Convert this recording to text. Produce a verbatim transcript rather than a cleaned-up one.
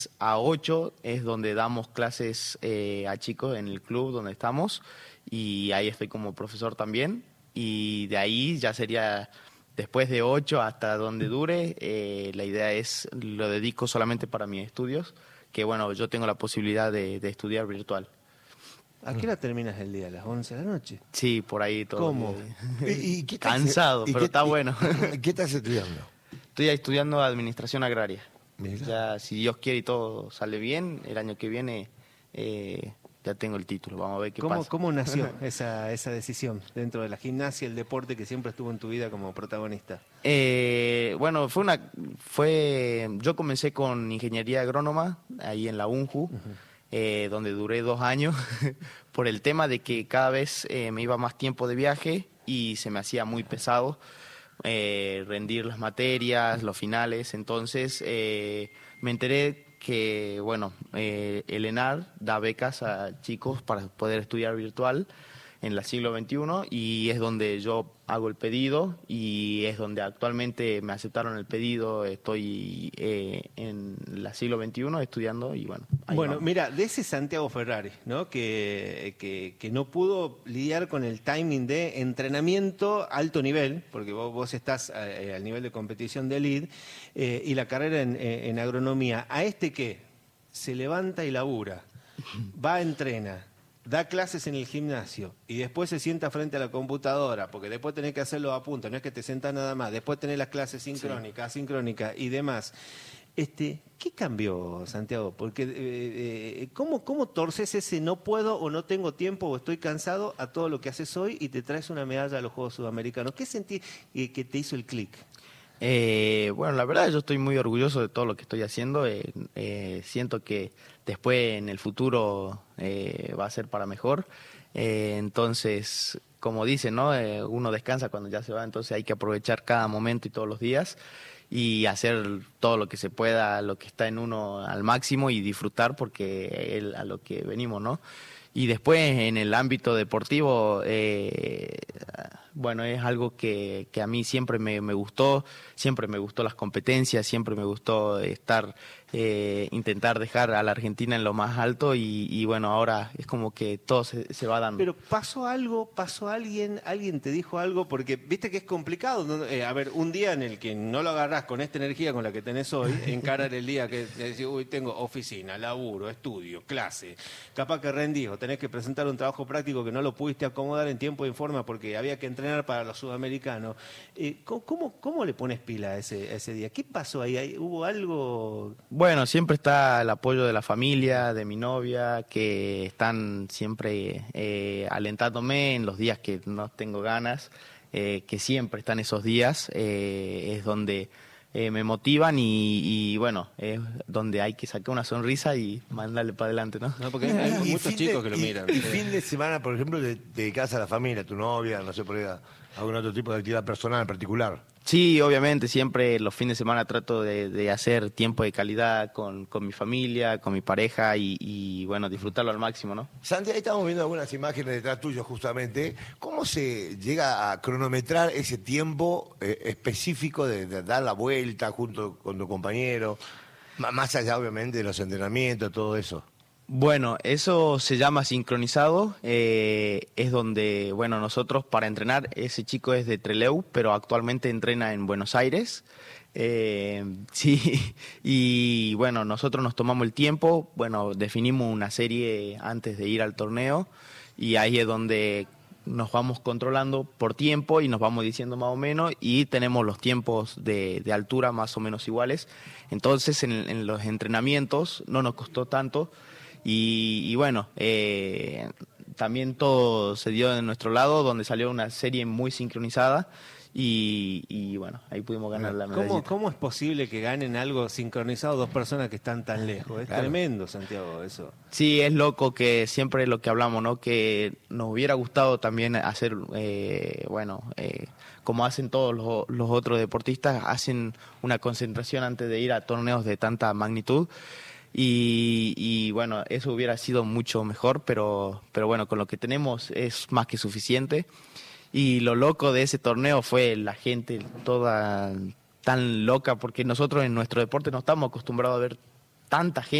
a ocho es donde damos clases eh, a chicos en el club donde estamos y ahí estoy como profesor también y de ahí ya sería después de ocho hasta donde dure, eh, la idea es lo dedico solamente para mis estudios, que bueno, yo tengo la posibilidad de, de estudiar virtual. ¿A qué hora terminas el día? ¿A las once de la noche? Sí, por ahí todo. ¿Cómo? ¿Y, y qué estás- Cansado, y pero qué- está y- bueno. ¿Qué estás estudiando? Estoy estudiando administración agraria. Mirá. Ya, si Dios quiere y todo sale bien, el año que viene eh, ya tengo el título. Vamos a ver qué ¿Cómo, pasa. ¿Cómo nació esa, esa decisión dentro de la gimnasia, el deporte que siempre estuvo en tu vida como protagonista? Eh, bueno, fue una, fue, yo comencé con ingeniería agrónoma ahí en la UNJU, eh, donde duré dos años por el tema de que cada vez eh, me iba más tiempo de viaje y se me hacía muy pesado eh, rendir las materias, los finales. Entonces eh, me enteré que, bueno, eh, el ENAR da becas a chicos para poder estudiar virtual en la siglo veintiuno y es donde yo hago el pedido y es donde actualmente me aceptaron el pedido, estoy eh, en la siglo veintiuno estudiando y bueno. ahí Bueno, vamos. mira, de ese Santiago Ferrari, ¿no? Que, que, que no pudo lidiar con el timing de entrenamiento alto nivel, porque vos, vos estás eh, al nivel de competición de elite, eh, y la carrera en, eh, en agronomía. ¿A este qué? Se levanta y labura, va, entrena, da clases en el gimnasio y después se sienta frente a la computadora, porque después tenés que hacerlo a punto, no es que te sentás nada más, después tenés las clases sincrónicas, asincrónicas y demás. Este, ¿qué cambió, Santiago? Porque eh, eh, ¿cómo, ¿cómo torces ese no puedo o no tengo tiempo o estoy cansado a todo lo que haces hoy y te traes una medalla a los Juegos Sudamericanos? ¿Qué sentís eh, que te hizo el clic? Eh, bueno, la verdad yo estoy muy orgulloso de todo lo que estoy haciendo. Eh, eh, siento que después en el futuro eh, va a ser para mejor. Eh, entonces, como dicen, ¿no? Eh, uno descansa cuando ya se va, entonces hay que aprovechar cada momento y todos los días y hacer todo lo que se pueda, lo que está en uno al máximo y disfrutar porque es a lo que venimos, ¿no? Y después en el ámbito deportivo, eh, bueno, es algo que, que a mí siempre me, me gustó, siempre me gustó las competencias, siempre me gustó estar, eh, intentar dejar a la Argentina en lo más alto y, y bueno, ahora es como que todo se, se va dando. Pero pasó algo, pasó alguien, alguien te dijo algo, porque viste que es complicado, ¿no? Eh, a ver, un día en el que no lo agarrás con esta energía con la que tenés hoy, encarar el día que decís, uy, tengo oficina, laburo, estudio, clase, capaz que rendís o tenés que presentar un trabajo práctico que no lo pudiste acomodar en tiempo y en forma porque había que entrenar para los sudamericanos. Eh, ¿cómo, cómo, ¿Cómo le pones pila a ese, a ese día? ¿Qué pasó ahí? ¿Hay- ¿Hubo algo? Bueno, siempre está el apoyo de la familia, de mi novia, que están siempre eh, alentándome en los días que no tengo ganas, eh, que siempre están esos días, eh, es donde eh, me motivan y, y bueno, es donde hay que sacar una sonrisa y mandarle para adelante, ¿no? No, porque hay, hay Y muchos fin chicos de- que lo y- miran. Y Sí. fin de semana, por ejemplo, de, dedicás a la familia, a tu novia, no sé, por ahí, a algún otro tipo de actividad personal en particular. Sí, obviamente, siempre los fines de semana trato de, de hacer tiempo de calidad con, con mi familia, con mi pareja y, y, bueno, disfrutarlo al máximo, ¿no? Santi, ahí estamos viendo algunas imágenes detrás tuyo justamente. ¿Cómo se llega a cronometrar ese tiempo eh, específico de, de dar la vuelta junto con tu compañero? M- Más allá, obviamente, de los entrenamientos, todo eso. Bueno, eso se llama sincronizado, eh, es donde, bueno, nosotros para entrenar, ese chico es de Trelew, pero actualmente entrena en Buenos Aires, eh, sí, y bueno, nosotros nos tomamos el tiempo, bueno, definimos una serie antes de ir al torneo y ahí es donde nos vamos controlando por tiempo y nos vamos diciendo más o menos y tenemos los tiempos de, de altura más o menos iguales, entonces en, en los entrenamientos no nos costó tanto. Y, y bueno, eh, también todo se dio de nuestro lado, donde salió una serie muy sincronizada y, y bueno, ahí pudimos ganar la medallita. ¿Cómo, ¿Cómo es posible que ganen algo sincronizado dos personas que están tan lejos? Es Claro. tremendo, Santiago, eso. Sí, es loco que siempre es lo que hablamos, ¿no? Que nos hubiera gustado también hacer, eh, bueno, eh, como hacen todos los, los otros deportistas, hacen una concentración antes de ir a torneos de tanta magnitud. Y, y bueno, eso hubiera sido mucho mejor, pero, pero bueno, con lo que tenemos es más que suficiente. Y lo loco de ese torneo fue la gente toda tan loca, porque nosotros en nuestro deporte no estamos acostumbrados a ver tanta gente